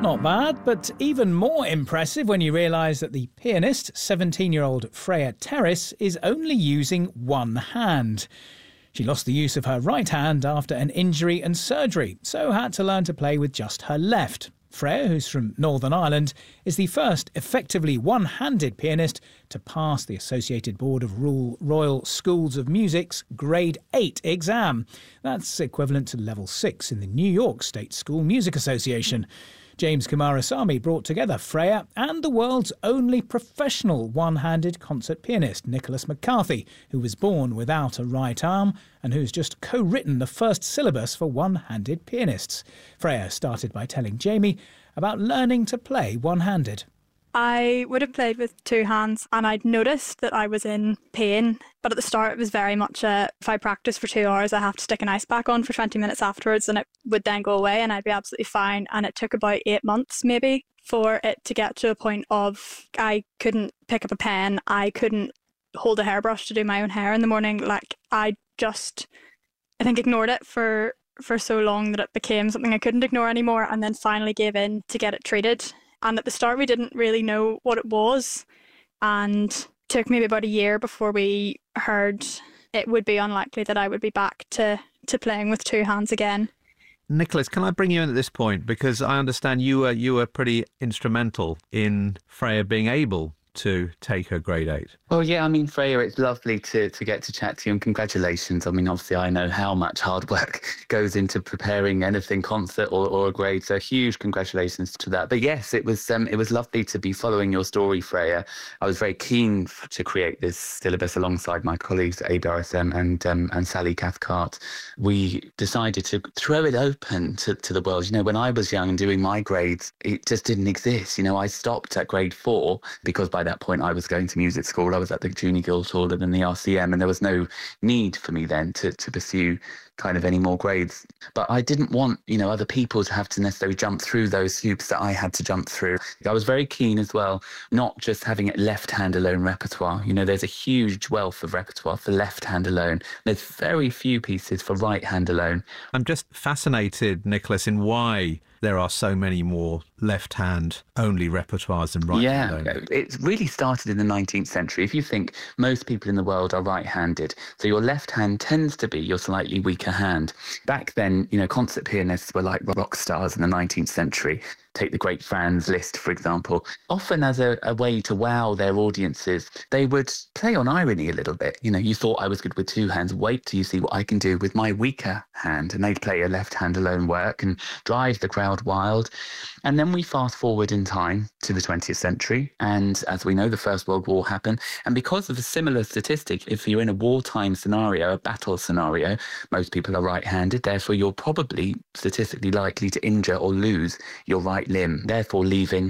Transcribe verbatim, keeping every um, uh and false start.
Not bad, but even more impressive when you realise that the pianist, seventeen-year-old Freya Terrace, is only using one hand. She lost the use of her right hand after an injury and surgery, so had to learn to play with just her left. Freya, who's from Northern Ireland, is the first effectively one-handed pianist to pass the Associated Board of Royal Schools of Music's Grade eight exam. That's equivalent to Level six in the New York State School Music Association. James Kumarasamy brought together Freya and the world's only professional one-handed concert pianist, Nicholas McCarthy, who was born without a right arm and who's just co-written the first syllabus for one-handed pianists. Freya started by telling Jamie about learning to play one-handed. I would have played with two hands and I'd noticed that I was in pain, but at the start it was very much a, if I practice for two hours I have to stick an ice pack on for twenty minutes afterwards and it would then go away and I'd be absolutely fine. And it took about eight months maybe for it to get to a point of I couldn't pick up a pen, I couldn't hold a hairbrush to do my own hair in the morning. Like I just, I think ignored it for, for so long that it became something I couldn't ignore anymore, and then finally gave in to get it treated. And at the start, we didn't really know what it was. And it took maybe about a year before we heard it would be unlikely that I would be back to, to playing with two hands again. Nicholas, can I bring you in at this point? Because I understand you were, you were pretty instrumental in Freya being able to take her grade eight. Well, yeah, I mean, Freya, it's lovely to, to get to chat to you, and congratulations. I mean, obviously, I know how much hard work goes into preparing anything concert or, or a grade, so huge congratulations to that. But yes, it was um, it was lovely to be following your story, Freya. I was very keen f- to create this syllabus alongside my colleagues at A B R S M and um, and Sally Cathcart. We decided to throw it open to, to the world. You know, when I was young and doing my grades, it just didn't exist. You know, I stopped at grade four because by that point I was going to music school. I was at the Junior Guildhall and then the R C M, and there was no need for me then to, to pursue kind of any more grades. But I didn't want, you know, other people to have to necessarily jump through those hoops that I had to jump through. I was very keen as well, not just having it left hand alone repertoire. You know, there's a huge wealth of repertoire for left hand alone. There's very few pieces for right hand alone. I'm just fascinated, Nicholas, in why there are so many more left-hand only repertoires than right-hand yeah, only. It really started in the nineteenth century. If you think most people in the world are right-handed, so your left hand tends to be your slightly weaker hand. Back then, you know, concert pianists were like rock stars in the nineteenth century. Take the great Franz Liszt, for example. Often as a, a way to wow their audiences, they would play on irony a little bit. You know, you thought I was good with two hands. Wait till you see what I can do with my weaker hand. And they'd play a left hand alone work and drive the crowd wild. And then we fast forward in time to the twentieth century. And as we know, the First World War happened. And because of a similar statistic, if you're in a wartime scenario, a battle scenario, most people are right-handed. Therefore, you're probably statistically likely to injure or lose your right limb, therefore leaving